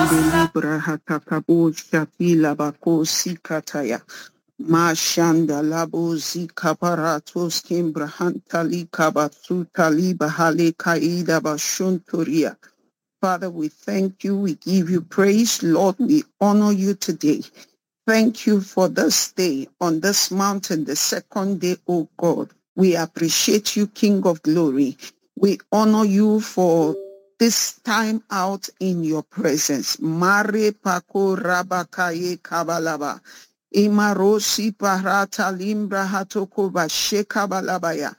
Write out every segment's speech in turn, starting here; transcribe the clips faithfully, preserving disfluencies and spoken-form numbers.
Libra hatakabo shati labako sikataya. Mashanda labo zikaparatos kimbrahantali kabatsutali bahale kaida bashunturia. Father, we thank you. We give you praise. Lord, we honor you today. Thank you for this day on this mountain, the second day, oh God. We appreciate you, King of Glory. We honor you for this time out in your presence. Mare pako rabakaye kabalaba. Imarosi parata limbra hatoko basheka balabaya.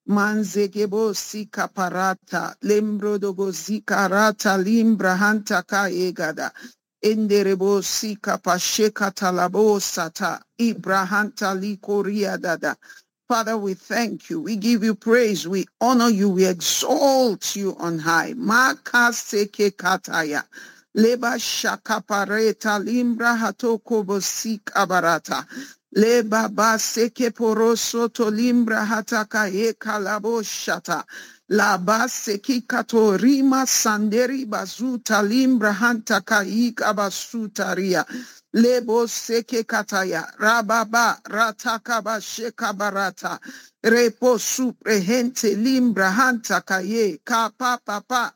Manzegebo sika parata lembrodogo zikarata limbra hanta ka egada. Enderebo sika pasheka talabo sata ibrahanta likoria dada. Father, we thank you. We give you praise. We honor you. We exalt you on high. Maka seke kataya. Leba shakapareta limbra hatoko bosik abarata. Leba ba seke poroso to limbra hataka e kalabo shata. La ba seki kato rima sanderi bazuta limbra hantaka ik abasutaria. Lebo seke kataya rababa rataka ba sheka barata. Repo suprehente limbra hantaka ye ka pa pa pa.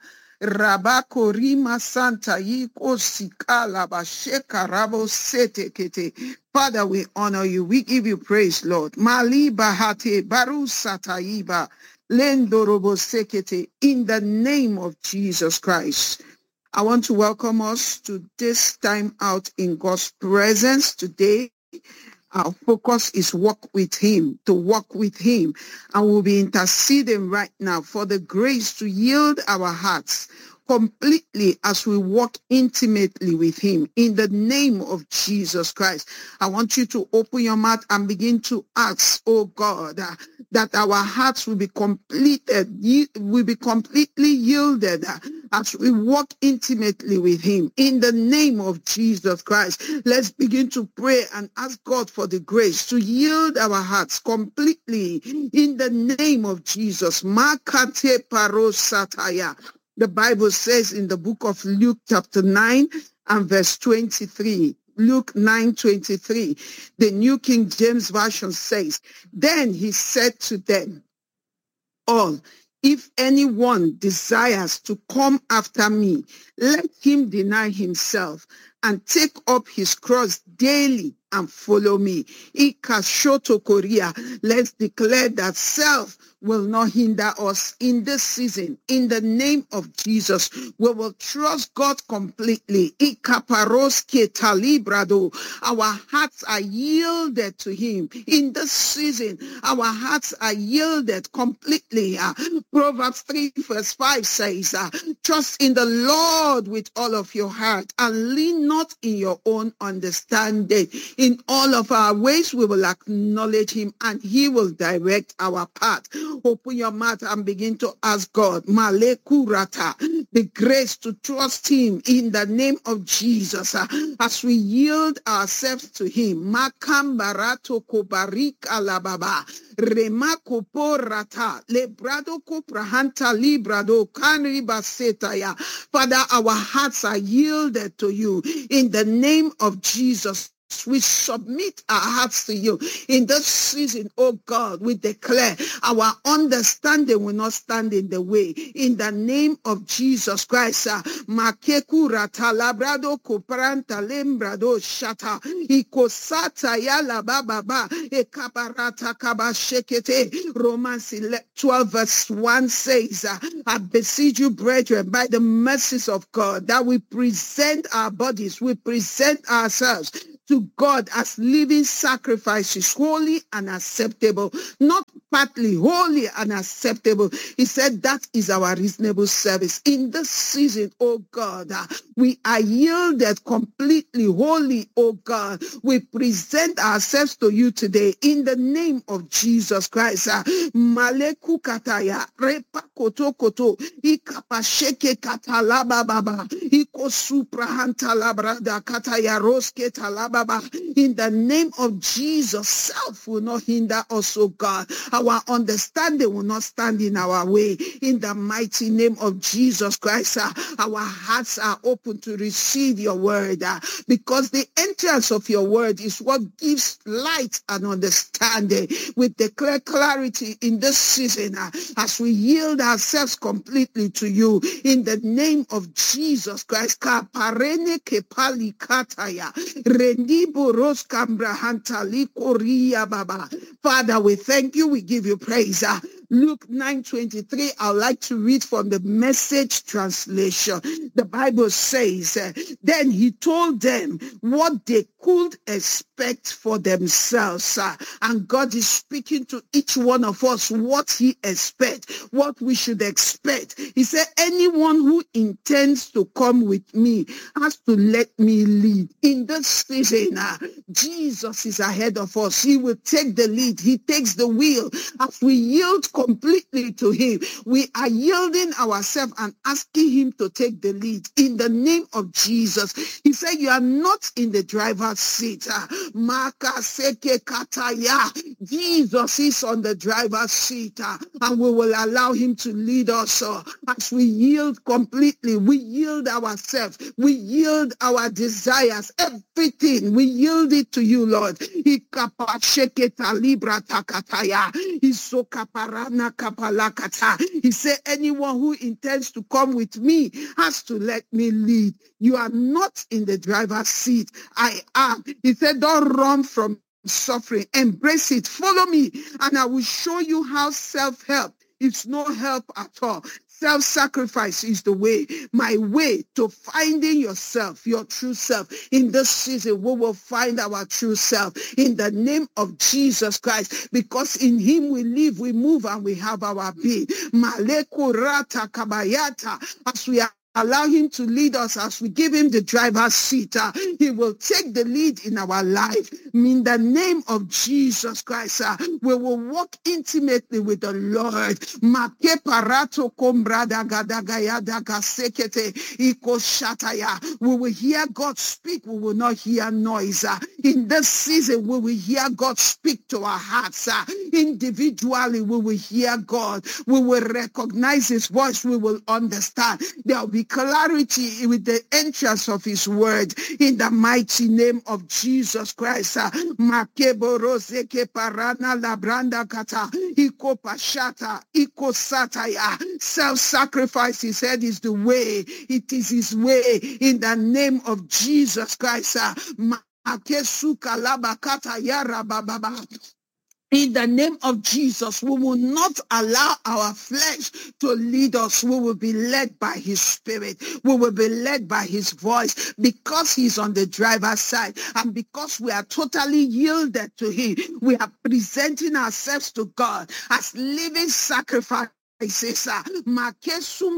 Rabako rima santa yiko sikala basheka rabo sete kete. Father, we honor you. We give you praise, Lord. Mali bahate baru sataiba lendorobo sekete in the name of Jesus Christ. I want to welcome us to this time out in God's presence today. Our focus is walk with him, to walk with him. And we'll be interceding right now for the grace to yield our hearts completely as we walk intimately with him in the name of Jesus Christ. I want you to open your mouth and begin to ask, oh God, uh, that our hearts will be completed, will be completely yielded uh, as we walk intimately with him in the name of Jesus Christ. Let's begin to pray and ask God for the grace to yield our hearts completely in the name of Jesus. Makate parosataya. The Bible says in the book of Luke chapter nine and verse twenty-three, Luke nine twenty-three, the New King James Version says, then he said to them all, if anyone desires to come after me, let him deny himself and take up his cross daily and follow me. Ikashoto Korea. Let's declare that self will not hinder us in this season. In the name of Jesus, we will trust God completely. Ikaparoske talibrado. Our hearts are yielded to him. In this season, our hearts are yielded completely. Uh, Proverbs three verse five says, uh, trust in the Lord with all of your heart and lean not in your own understanding. In all of our ways, we will acknowledge him and he will direct our path. Open your mouth and begin to ask God, Malekurata, the grace to trust him in the name of Jesus uh, as we yield ourselves to him. Makambarato kobarik alababa. Remako porata. Lebrado koprahanta librado kanriba setaya. Father, our hearts are yielded to you in the name of Jesus. We submit our hearts to you. In this season, oh God, we declare our understanding will not stand in the way. In the name of Jesus Christ. Makekura talabrado kopranta lembrado shata. Ikosata yala bababa. Ekabarata kabashekete. Romans twelve verse one says, I beseech you, brethren, by the mercies of God, that we present our bodies, we present ourselves to God as living sacrifices, holy and acceptable, not partly, holy and acceptable. He said that is our reasonable service. In this season, oh God, uh, we are yielded completely, holy, oh God. We present ourselves to you today in the name of Jesus Christ. Maleku kataya, repa koto koto, ikapasheke katalaba baba, iko suprahanta labrada kataya roske talaba In the name of Jesus, self will not hinder us, oh God. Our understanding will not stand in our way. In the mighty name of Jesus Christ, uh, our hearts are open to receive your word, uh, because the entrance of your word is what gives light and understanding. We declare clarity in this season uh, as we yield ourselves completely to you. In the name of Jesus Christ. Kaparene kepali kataya. Rendibo ros kambrahantali koria baba. Father, we thank you. We give you praise. Uh, Luke nine twenty-three, I'd like to read from the Message translation. The Bible says, uh, then he told them what they could expect for themselves. Uh, and God is speaking to each one of us what he expects, what we should expect. He said, anyone who intends to come with me has to let me lead. In this season, uh, Jesus is ahead of us. He will take the lead. He takes the wheel. As we yield completely to him, we are yielding ourselves and asking him to take the lead in the name of Jesus. He said, you are not in the driver's seat. Jesus is on the driver's seat, and we will allow him to lead us. As we yield completely, we yield ourselves, we yield our desires, everything, we yield it to you, Lord. He said, anyone who intends to come with me has to let me lead. You are not in the driver's seat. I am. He said, don't run from suffering. Embrace it. Follow me, and I will show you how self-help is no help at all. Self-sacrifice is the way, my way to finding yourself, your true self. In this season, we will find our true self in the name of Jesus Christ, because in him we live, we move, and we have our being. Malekurata kabayata, as we are allow him to lead us, as we give him the driver's seat, uh, he will take the lead in our life. In the name of Jesus Christ, uh, we will walk intimately with the Lord. We will hear God speak. We will not hear noise. Uh, in this season, we will hear God speak to our hearts. Uh, individually, we will hear God. We will recognize his voice. We will understand. There will be clarity with the entrance of his word in the mighty name of Jesus Christ. Self-sacrifice, he said, is the way. It is his way in the name of Jesus Christ. In the name of Jesus, we will not allow our flesh to lead us. We will be led by his spirit. We will be led by his voice, because he's on the driver's side. And because we are totally yielded to him, we are presenting ourselves to God as living sacrifice. He says, he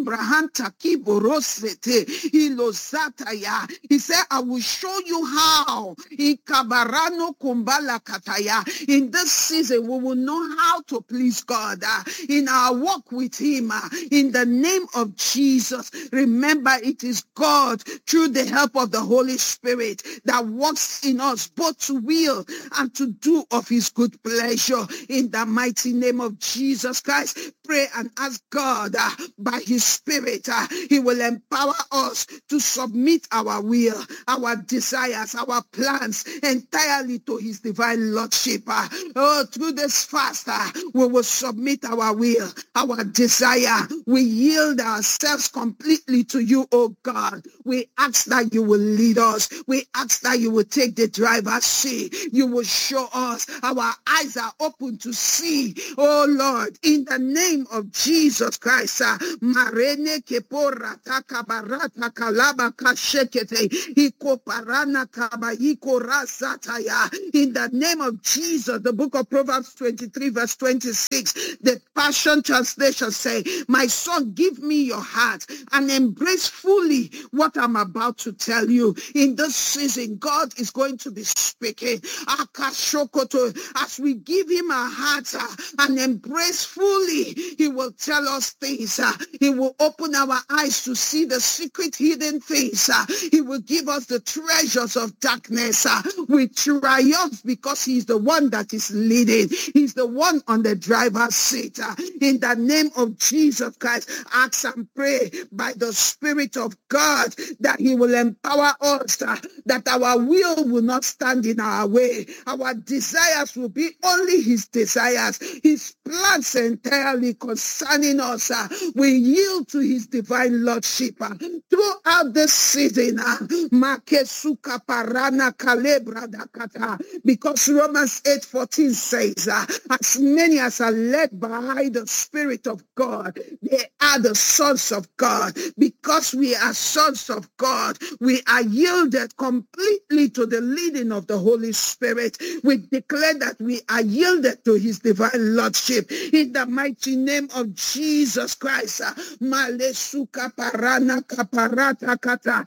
said, I will show you how. In this season, we will know how to please God in our walk with him. In the name of Jesus, remember, it is God, through the help of the Holy Spirit, that works in us both to will and to do of his good pleasure. In the mighty name of Jesus Christ, pray and ask God uh, by his spirit, uh, he will empower us to submit our will, our desires, our plans entirely to his divine lordship. Uh, oh, through this fast, uh, we will submit our will, our desire. We yield ourselves completely to you, oh God. We ask that you will lead us. We ask that you will take the driver's seat. You will show us. Our eyes are open to see, oh Lord, in the name of Jesus Christ. Marene kepora takabarata kalaba kashekete iko parana kabayiko rasataya. In the name of Jesus, the book of Proverbs twenty-three verse twenty-six, the Passion Translation say, my son, give me your heart and embrace fully what I'm about to tell you. In this season, God is going to be speaking. As we give him our hearts and embrace fully, he will will tell us things. Uh, he will open our eyes to see the secret hidden things. Uh, he will give us the treasures of darkness. Uh, we triumph because he's the one that is leading. He's the one on the driver's seat. Uh, in the name of Jesus Christ, ask and pray by the Spirit of God that he will empower us, uh, that our will will not stand in our way. Our desires will be only his desires. His plans entirely concerning us, uh, we yield to his divine lordship. Uh, throughout this season, uh, Makesuka Parana Kalebra Dakata, because Romans eight fourteen says, uh, as many as are led by the Spirit of God, they are the sons of God. Because we are sons of God, we are yielded completely to the leading of the Holy Spirit. We declare that we are yielded to his divine lordship in the mighty name of Jesus Christ. Malesuka parana kaparata kata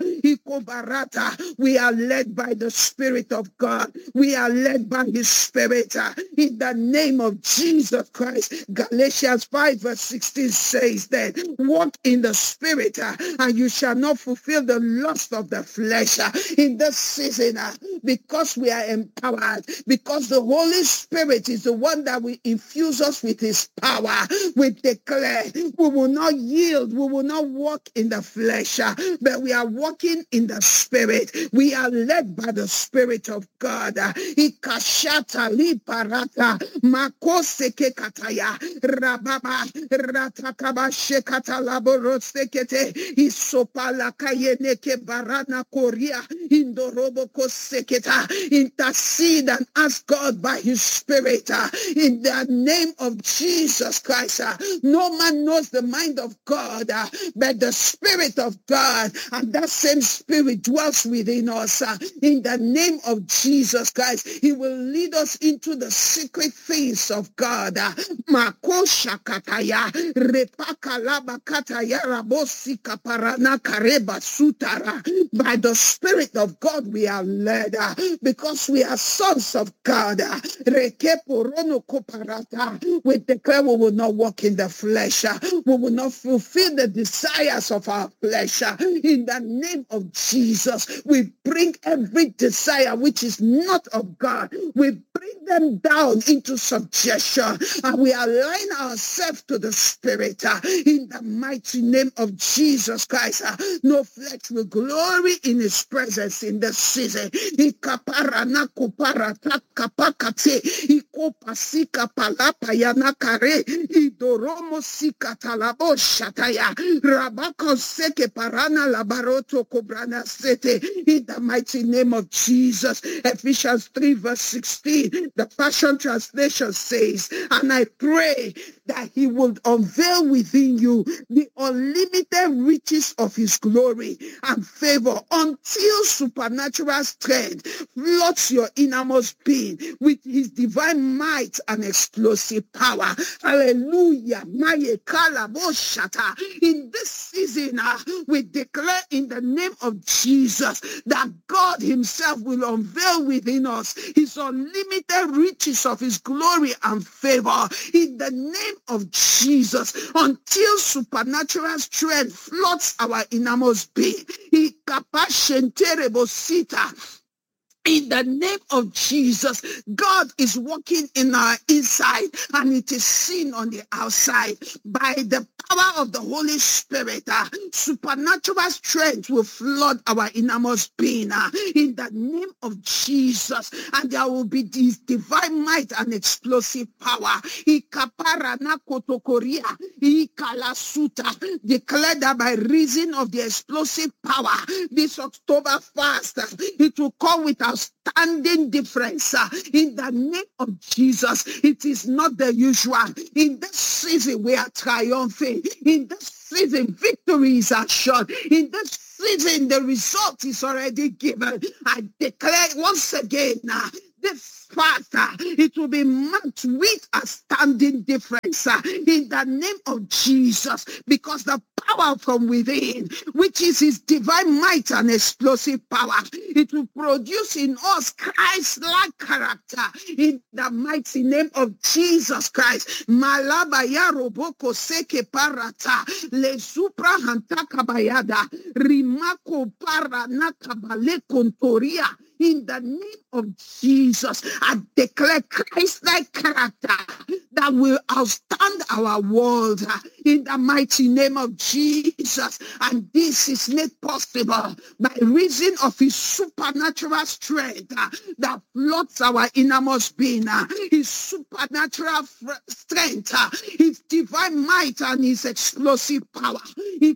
ikobarata. We are led by the Spirit of God. We are led by his Spirit uh, in the name of Jesus Christ. Galatians five verse sixteen says that walk in the Spirit uh, and you shall not fulfill the lust of the flesh. Uh, in this season, uh, because we are empowered, because the Holy Spirit is the one that will infuse us with his power, we declare we will not yield, we will not walk in the flesh, uh, but we are walking in the Spirit. We are led by the Spirit of God. Uh, Ikashata liparata makoseke kataya rababa ratakaba shekata laborosekete isopala kayeneke barana koria indorobo koseketa. Intercede and ask God by his Spirit uh, in the name of Jesus Christ. Uh, no man knows the mind of God uh, but the Spirit of God, and that same Spirit dwells within us. Uh, in the name of Jesus Christ, he will lead us into the secret things of God. Uh, Makoshakataya repakalabakataya rabosika parana kareba sutara. By the Spirit of God we are led uh, because we are sons of God. Uh, Rekeporono koparata. We declare we will not walk in the flesh. Uh, we will not fulfill the desires of our flesh. Uh, in the name of Jesus, we bring every desire which is not of God. We bring them down into subjection and we align ourselves to the Spirit uh, in the mighty name of Jesus Christ. Uh, no flesh will glory in his presence in this season. Ikaparana kuparata kapakate ikopasika palapa yanakare idoromo sikatalabo shataya rabako seke parana labaroto kobrana sete in the mighty name of Jesus. Ephesians three verse sixteen, the Passion Translation says, and I pray that he will unveil within you the unlimited riches of his glory and favor until supernatural strength floods your innermost being with his divine might and explosive power. Hallelujah. In this season, uh, we declare in the name of Jesus that God himself will unveil within us his unlimited riches of his glory and favor in the name of Jesus until supernatural strength floods our innermost being. In the name of Jesus, God is working in our inside and it is seen on the outside. By the power of the Holy Spirit, uh, supernatural strength will flood our innermost being uh, in the name of Jesus, and there will be this divine might and explosive power. Declare that by reason of the explosive power, this October fast, uh, it will come with a standing difference uh, in the name of Jesus. It is not the usual. In this season, we are triumphing. In this season, victories are assured. In this season, the result is already given. I declare once again uh, This fast, uh, it will be marked with a standing difference uh, in the name of Jesus, because the power from within, which is his divine might and explosive power, it will produce in us Christ-like character in the mighty name of Jesus Christ. Malabaya roboko seke parata le supra hantaka bayada rimako para nakabale kontoria. In the name of Jesus, I declare Christ-like character that will outstand our world in the mighty name of Jesus. And this is made possible by reason of his supernatural strength that floods our innermost being, his supernatural strength, his divine might, and his explosive power. It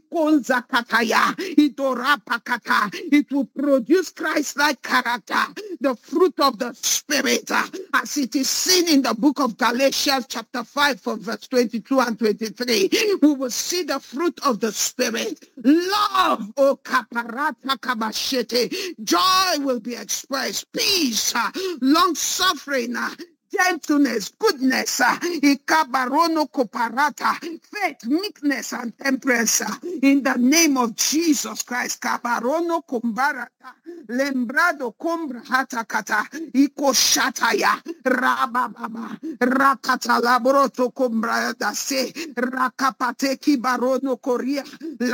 will produce Christ-like character, the fruit of the Spirit, uh, as it is seen in the book of Galatians chapter five from verse twenty-two and twenty-three. We will see the fruit of the Spirit. Love, oh kaparata kabashete. Joy will be expressed. Peace, uh, long-suffering, uh, gentleness, goodness, uh, ikabarono koparata, faith, meekness, and temperance, uh, in the name of Jesus Christ. Kabarono kumbarata, lembrado kumbrahata kata, iko shataya, rabababa, rakata labroto kumbrada se, rakapate kibarono korea,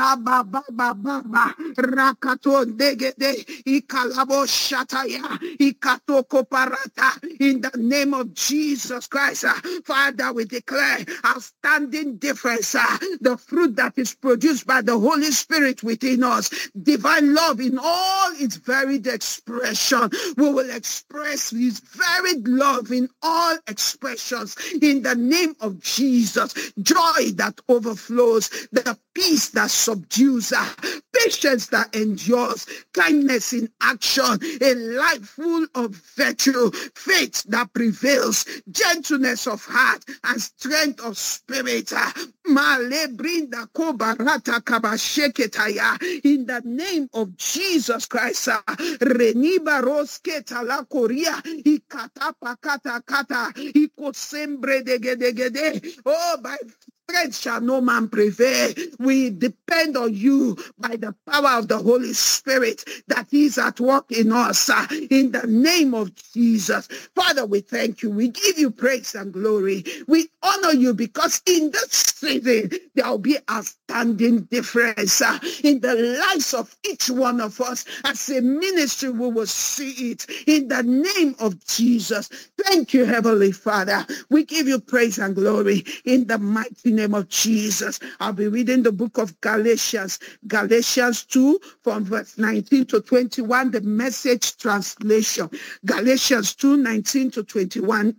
labababa, rakato degede, ikalabo shataya, ikato koparata, in the name of Jesus Christ. uh, Father, we declare outstanding difference, uh, the fruit that is produced by the Holy Spirit within us, divine love in all its varied expression. We will express his varied love in all expressions in the name of Jesus. Joy that overflows, the peace that subdues, uh, patience that endures, kindness in action, a life full of virtue, faith that prevails, gentleness of heart, and strength of spirit. Malebrinda kobarata kabasheketaya. In the name of Jesus Christ, Reniba rosketa la koria, ikatapa kata kata, ikosembre degedegede. Oh, by strength shall no man prevail. We depend on you by the power of the Holy Spirit that is at work in us, uh, in the name of Jesus. Father, we thank you. We give you praise and glory. We honor you because in this season there will be a standing difference uh, in the lives of each one of us. As a ministry, we will see it in the name of Jesus. Thank you, Heavenly Father. We give you praise and glory in the mighty name of Jesus. I'll be reading the book of Galatians, Galatians two from verse nineteen to twenty-one, the Message translation. Galatians two, nineteen to twenty-one.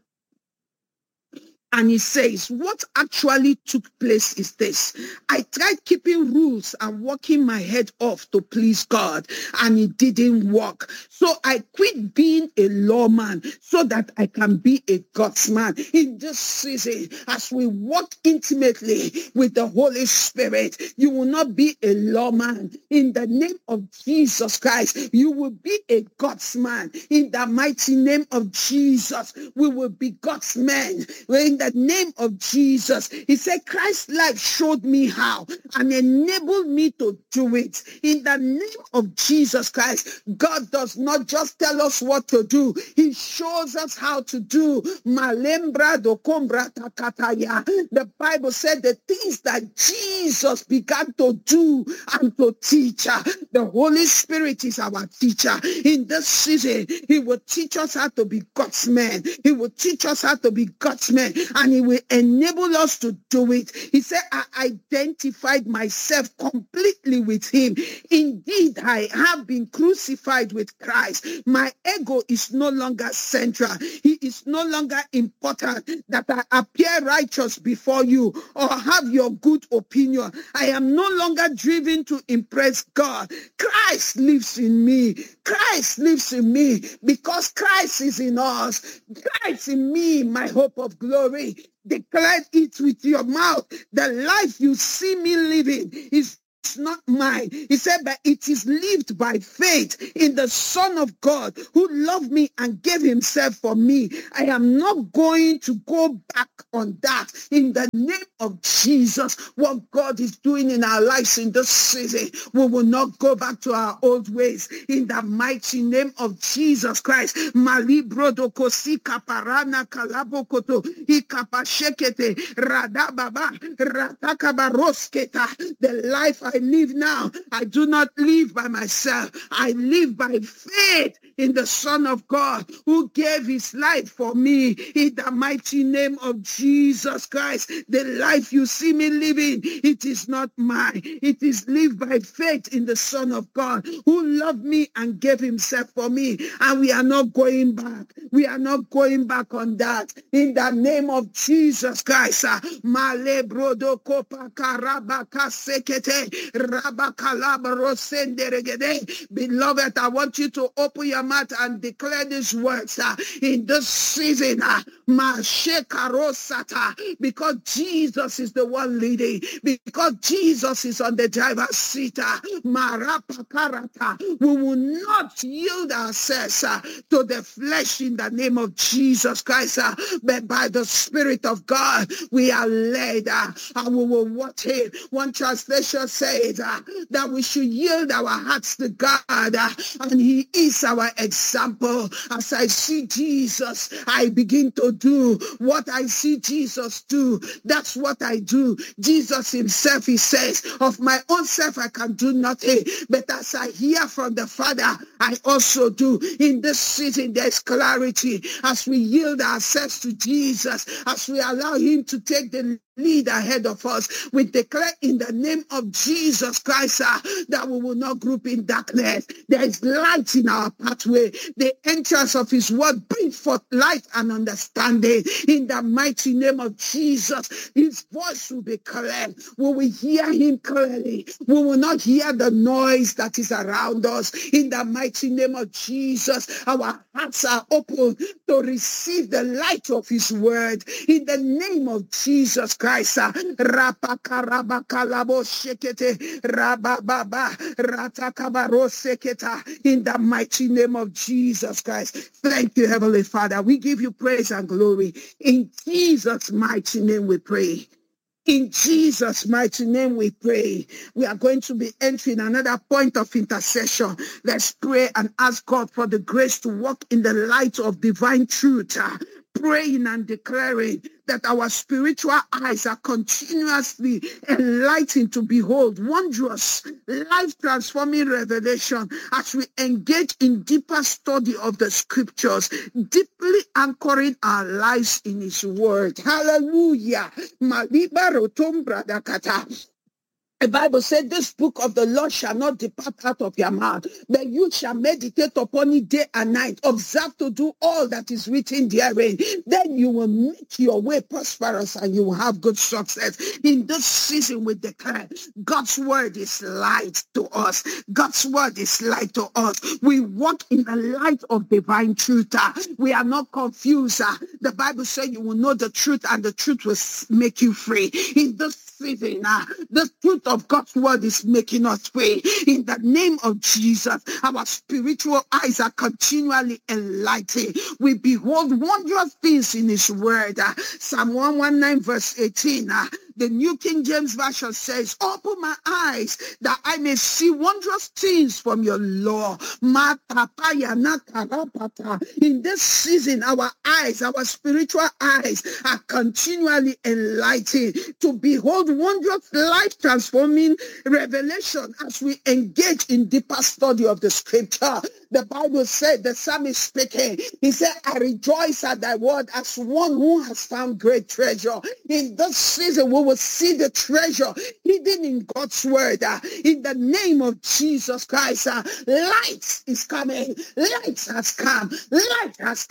And he says, what actually took place is this. I tried keeping rules and working my head off to please God, and it didn't work. So I quit being a lawman so that I can be a God's man. In this season, as we walk intimately with the Holy Spirit, you will not be a lawman. In the name of Jesus Christ, you will be a God's man. In the mighty name of Jesus, we will be God's men. In the name of Jesus, he said, Christ's life showed me how and enabled me to do it. In the name of Jesus Christ, God does not just tell us what to do. He shows us how to do. Malembra do kombra takataya. The Bible said the things that Jesus began to do and to teach. The Holy Spirit is our teacher. In this season, he will teach us how to be God's men. He will teach us how to be God's men. And he will enable us to do it. He said, I identified myself completely with him. Indeed, I have been crucified with Christ. My ego is no longer central. He is no longer important that I appear righteous before you or have your good opinion. I am no longer driven to impress God. Christ lives in me. Christ lives in me because Christ is in us. Christ in me, my hope of glory. Declare it with your mouth. The life you see me living is is not mine. He said, but it is lived by faith in the Son of God who loved me and gave himself for me. I am not going to go back on that in the name of Jesus. What God is doing in our lives in this season, we will not go back to our old ways in the mighty name of Jesus Christ. Malibrodo kosika parana kalabokoto ikapashekete radababa ratakabarosketa. The life I live now, I do not live by myself. I live by faith in the Son of God who gave his life for me in the mighty name of Jesus Christ. The life you see me living, it is not mine. It is lived by faith in the Son of God who loved me and gave himself for me. And we are not going back. We are not going back on that. In the name of Jesus Christ. Male brodo kopa karabaka sekete rabakalaba rosenderegede. Beloved, I want you to open your mouth and declare these words uh, in this season. Uh, because Jesus is the one leading, because Jesus is on the driver's seat. Uh, we will not yield ourselves uh, to the flesh in the name of Jesus Christ, uh, but by the Spirit of God, we are led uh, and we will watch him. One translation says uh, that we should yield our hearts to God, uh, and he is our example. As I see Jesus, I begin to do what I see Jesus do. That's what I do. Jesus himself, he says, of my own self I can do nothing, but as I hear from the Father, I also do. In this season, there's clarity as we yield ourselves to Jesus, as we allow him to take the lead ahead of us. We declare in the name of Jesus Christ uh, that we will not group in darkness. There is light in our pathway. The entrance of his word brings forth light and understanding. In the mighty name of Jesus, his voice will be clear. We will hear him clearly. We will not hear the noise that is around us. In the mighty name of Jesus, our hearts are open to receive the light of his word. In the name of Jesus Christ, Rapakarabakalabo shekete rabababa ratakabaro seketa. In the mighty name of Jesus Christ. Thank you, Heavenly Father. We give you praise and glory. In Jesus' mighty name we pray. In Jesus' mighty name we pray. We are going to be entering another point of intercession. Let's pray and ask God for the grace to walk in the light of divine truth. Uh, praying and declaring that our spiritual eyes are continuously enlightened to behold wondrous, life-transforming revelation as we engage in deeper study of the scriptures, deeply anchoring our lives in his word. Hallelujah. Maliba rotom bradakata. The Bible said, this book of the Lord shall not depart out of your mouth, but you shall meditate upon it day and night. Observe to do all that is written therein. Then you will make your way prosperous and you will have good success. In this season, we declare God's word is light to us. God's word is light to us. We walk in the light of divine truth. We are not confused. The Bible says you will know the truth and the truth will make you free. In this season, the truth of God's word is making us free. In the name of Jesus, our spiritual eyes are continually enlightened. We behold wondrous things in his word. Uh, Psalm one nineteen verse eighteen. Uh, the New King James Version says, open my eyes that I may see wondrous things from your law. In this season, our eyes, our spiritual eyes are continually enlightened to behold wondrous life transforming revelation as we engage in deeper study of the scripture. The Bible said, the psalmist speaking, he said, I rejoice at thy word as one who has found great treasure. In this season, we will see the treasure hidden in God's word. Uh, in the name of Jesus Christ, uh, light is coming. Light has come. Light has come.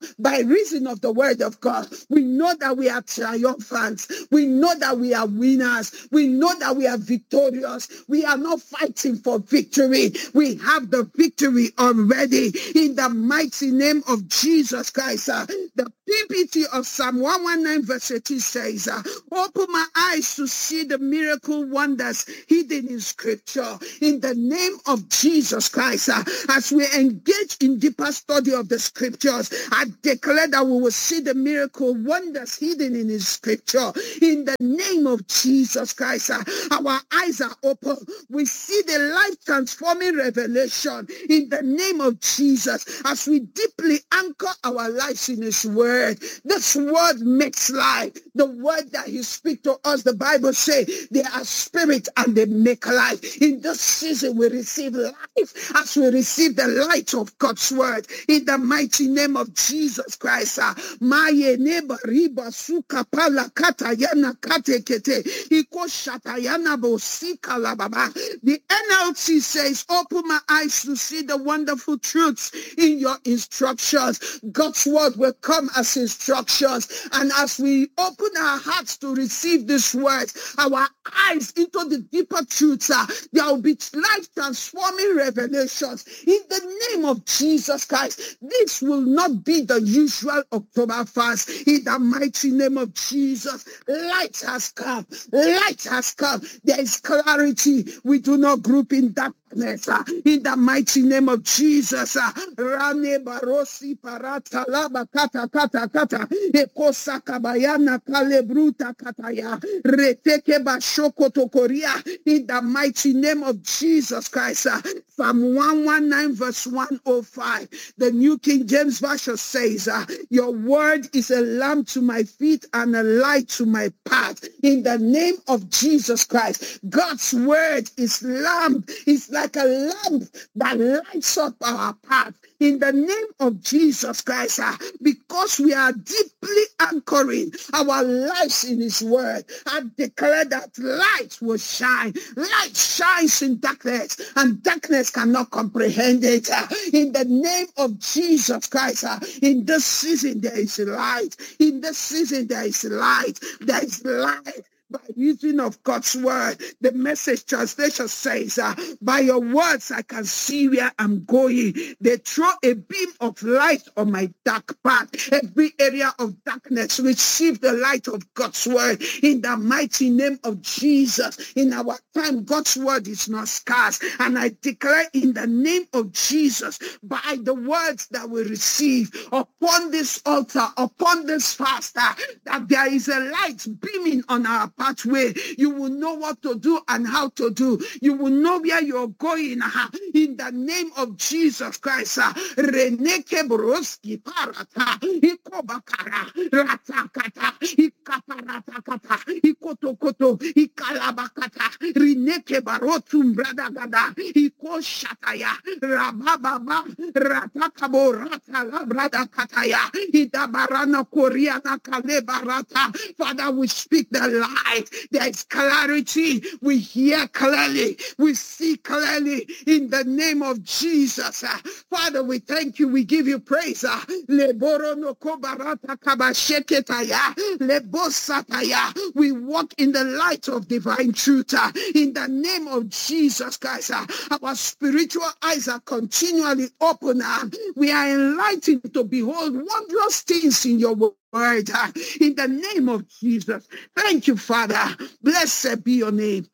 by reason of the word of God. We know that we are triumphants. We know that we are winners. We know that we are victorious. We are not fighting for victory. We have the victory already in the mighty name of Jesus Christ. Uh, the P P T of Psalm one nineteen verse eighteen says, uh, open my eyes to see the miracle wonders hidden in scripture. In the name of Jesus Christ, uh, as we engage in deeper study of the scriptures, I declare that we will see the miracle wonders hidden in his scripture. In the name of Jesus Christ, uh, our eyes are open. We see the life transforming revelation in the name of Jesus as we deeply anchor our lives in his word. This word makes life. The word that he speaks to us, the Bible says, they are spirit and they make life. In this season, we receive life as we receive the light of God's word. In the mighty name of Jesus Christ. Maye neba riba suka pala kata yana kate kete iko shatayana bosika la baba. The N L T says, open my eyes to see the wonderful truths in your instructions. God's word will come as instructions. And as we open our hearts to receive this word, our eyes into the deeper truths, uh, there will be life transforming revelations in the name of Jesus Christ. This will not be the usual October fast. In the mighty name of Jesus, light has come. Light has come. There is clarity. We do not group in darkness. Uh, in the mighty name of Jesus, uh, Rane barosi parata laba kata kata kata ekosa kabayana kalebruta kataya reteke bashoko tokoria. In the mighty name of Jesus Christ, uh, Psalm one nineteen verse one oh five, the New King James Version says, uh, your word is a lamp to my feet and a light to my path. In the name of Jesus Christ, God's word is lamp. It's like a lamp that lights up our path. In the name of Jesus Christ, uh, because we are deeply anchoring our lives in his word, I declare that light will shine. Light shines in darkness, and darkness cannot comprehend it. Uh, in the name of Jesus Christ, uh, in this season there is light. In this season there is light. There is light. By reason of God's word, the Message translation says, uh, by your words I can see where I'm going. They throw a beam of light on my dark path. Every area of darkness receive the light of God's word in the mighty name of Jesus. In our time, God's word is not scarce, and I declare in the name of Jesus, by the words that we receive upon this altar, upon this fast, uh, that there is a light beaming on our pathway. You will know what to do and how to do. You will know where you're going. Uh, in the name of Jesus Christ. Uh, Reneke Broski Parata, Ikobakara, Ratakata, Ikaparatakata, Ikotokoto, Ikalabakata, Rineke Barotum Bradagada, Iko Shataya, Rabababa, Ratakabo, Ratala Bradakataya, Idabarana Koreana Kalebarata. Father, we speak the light. There is clarity. We hear clearly. We see clearly in the name of Jesus. Uh, Father, we thank you. We give you praise. Uh, Leborono kobarata kabasheketaya, lebosataya. We walk in the light of divine truth. Uh, in the name of Jesus Christ, uh, our spiritual eyes are continually open. Uh, we are enlightened to behold wondrous things in your word. Word, uh, in the name of Jesus. Thank you, Father. Blessed be your name.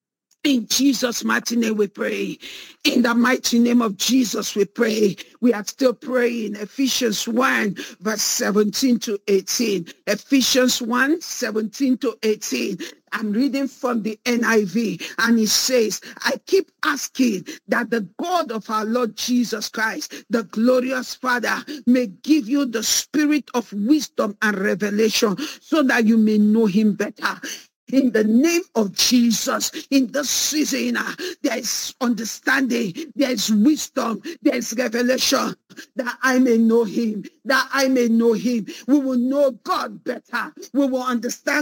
In Jesus' mighty name we pray. In the mighty name of Jesus we pray. We are still praying. Ephesians one verse seventeen to eighteen. Ephesians one, seventeen to eighteen. I'm reading from the N I V, and it says, I keep asking that the God of our Lord Jesus Christ, the glorious Father, may give you the spirit of wisdom and revelation so that you may know him better. In the name of Jesus, in this season, uh, there is understanding, there is wisdom, there is revelation, that I may know him, that I may know him. We will know God better. We will understand God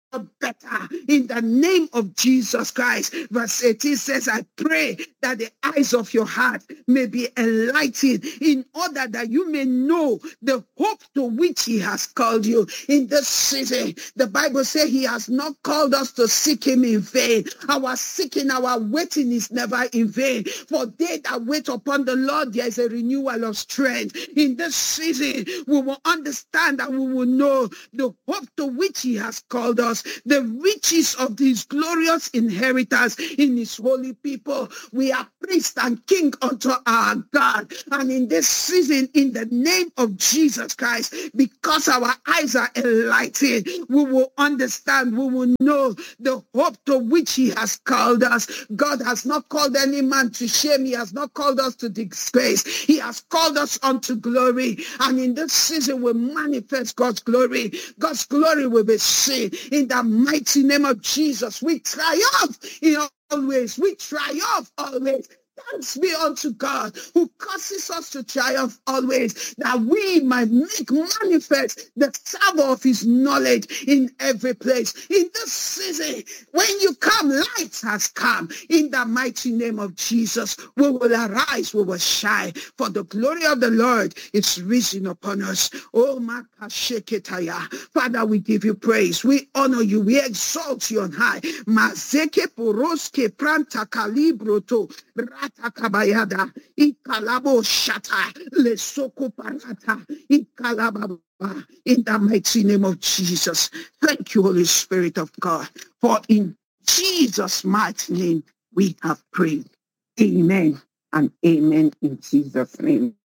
better in the name of Jesus Christ. Verse eighteen says, I pray that the eyes of your heart may be enlightened in order that you may know the hope to which he has called you in this season. The Bible says he has not called us to seek him in vain. Our seeking, our waiting is never in vain. For they that wait upon the Lord, there is a renewal of strength. In this season, we will understand that we will know the hope to which he has called us, the riches of his glorious inheritance in his holy people. We are priest and king unto our God. And in this season, in the name of Jesus Christ, because our eyes are enlightened, we will understand, we will know the hope to which he has called us. God has not called any man to shame. He has not called us to disgrace. He has called us unto glory. And in this season, we manifest God's glory. God's glory will be seen in the mighty name of Jesus. We triumph in always. We triumph always. Thanks be unto God who causes us to triumph always, that we might make manifest the savor of his knowledge in every place. In this season, when you come, light has come. In the mighty name of Jesus, we will arise, we will shine, for the glory of the Lord is risen upon us. Oh, Makasheketaya. Father, we give you praise. We honor you. We exalt you on high. Mazeke poroske pranta kalibroto. Ratakabayada, Ikalabo Shata, Lesoko Parata, Ikalababa, in the mighty name of Jesus. Thank you, Holy Spirit of God, for in Jesus' mighty name we have prayed. Amen and amen in Jesus' name.